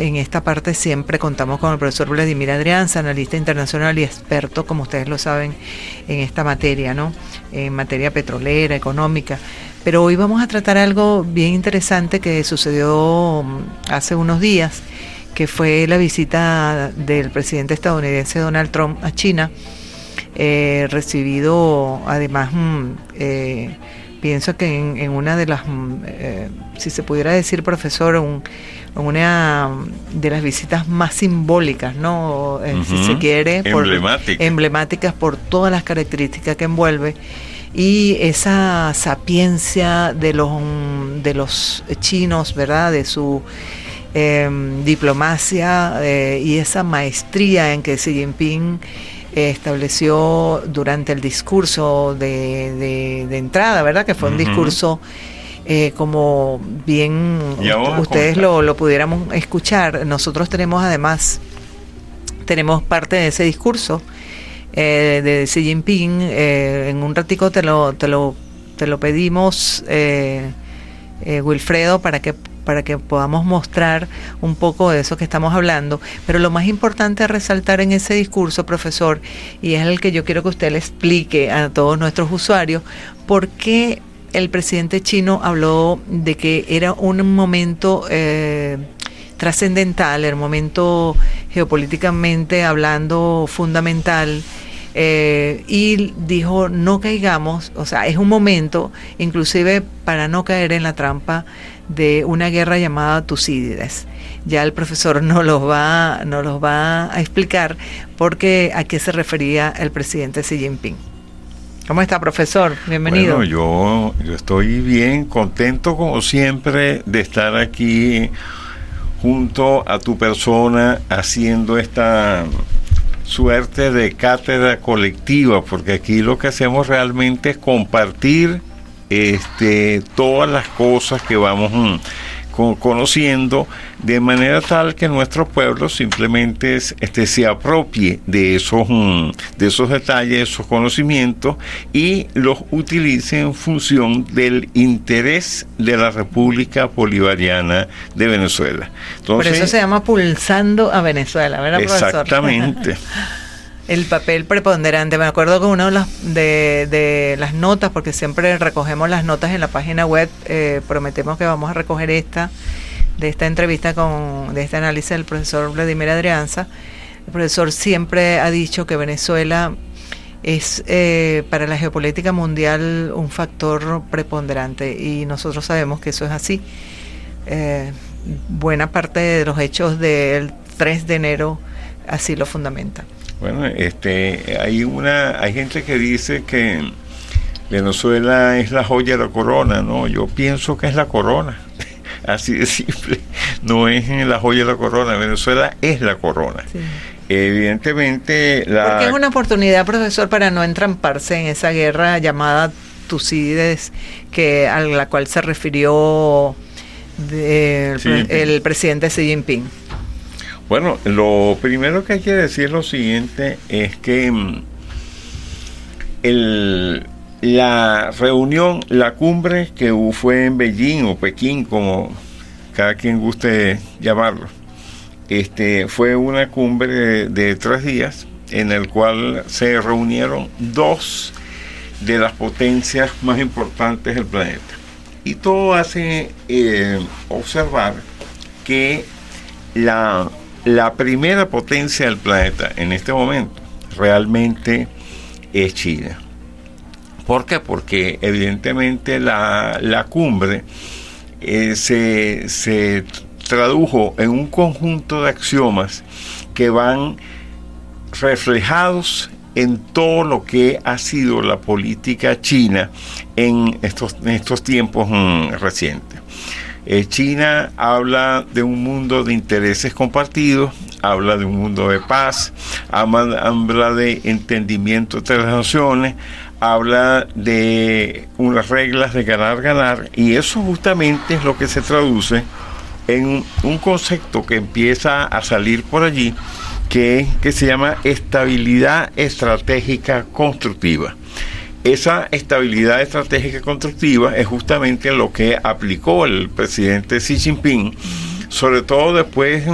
en esta parte siempre contamos con el profesor Vladimir Adrianza, analista internacional y experto, como ustedes lo saben, en esta materia, ¿no? En materia petrolera, económica. Pero hoy vamos a tratar algo bien interesante que sucedió hace unos días, que fue la visita del presidente estadounidense Donald Trump a China, recibido además, pienso que en una de las, si se pudiera decir, profesor, una de las visitas más simbólicas, ¿no? Si se quiere, emblemáticas por todas las características que envuelve, y esa sapiencia de los chinos, ¿verdad?, de su diplomacia, y esa maestría en que Xi Jinping estableció durante el discurso de entrada, ¿verdad?, que fue un discurso como bien ustedes lo pudiéramos escuchar. Nosotros tenemos parte de ese discurso de Xi Jinping. En un ratico te lo pedimos, Wilfredo, para que podamos mostrar un poco de eso que estamos hablando. Pero lo más importante a resaltar en ese discurso, profesor, y es el que yo quiero que usted le explique a todos nuestros usuarios, por qué el presidente chino habló de que era un momento trascendental, el momento geopolíticamente hablando fundamental, y dijo: no caigamos, o sea, es un momento inclusive para no caer en la trampa de una guerra llamada Tucídides. Ya el profesor nos los va a explicar porque a qué se refería el presidente Xi Jinping. ¿Cómo está, profesor? Bienvenido. Bueno, yo estoy bien, contento como siempre de estar aquí junto a tu persona haciendo esta suerte de cátedra colectiva, porque aquí lo que hacemos realmente es compartir todas las cosas que vamos conociendo, de manera tal que nuestro pueblo simplemente se apropie de esos detalles, esos conocimientos, y los utilice en función del interés de la República Bolivariana de Venezuela. Entonces, por eso se llama Pulsando a Venezuela, ¿verdad, profesor? Exactamente. El papel preponderante. Me acuerdo que una de las notas, porque siempre recogemos las notas en la página web, prometemos que vamos a recoger de esta entrevista, de este análisis del profesor Vladimir Adrianza. El profesor siempre ha dicho que Venezuela es para la geopolítica mundial un factor preponderante, y nosotros sabemos que eso es así. Buena parte de los hechos del 3 de enero así lo fundamentan. Bueno, hay gente que dice que Venezuela es la joya de la corona, ¿no? Yo pienso que es la corona, así de simple. No es la joya de la corona, Venezuela es la corona. Sí. Evidentemente porque es una oportunidad, profesor, para no entramparse en esa guerra llamada Tucídides, a la cual se refirió el presidente Xi Jinping. Bueno, lo primero que hay que decir lo siguiente es que la reunión, la cumbre que fue en Beijing o Pekín, como cada quien guste llamarlo, fue una cumbre de 3 días en el cual se reunieron 2 de las potencias más importantes del planeta. Y todo hace observar que la primera potencia del planeta en este momento realmente es China. ¿Por qué? Porque evidentemente la cumbre se tradujo en un conjunto de axiomas que van reflejados en todo lo que ha sido la política china en estos tiempos recientes. China habla de un mundo de intereses compartidos, habla de un mundo de paz, habla de entendimiento entre las naciones, habla de unas reglas de ganar, y eso justamente es lo que se traduce en un concepto que empieza a salir por allí, que se llama estabilidad estratégica constructiva. Esa estabilidad estratégica constructiva es justamente lo que aplicó el presidente Xi Jinping, sobre todo después